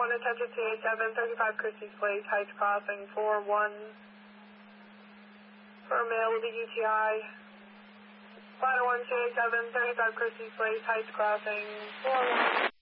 1 attention CA7, 35 Christie's Place, Heights Crossing, 4-1 for a male with a UTI. Final 1 CA7, 35 Christie's Place, Heights Crossing, 4-1.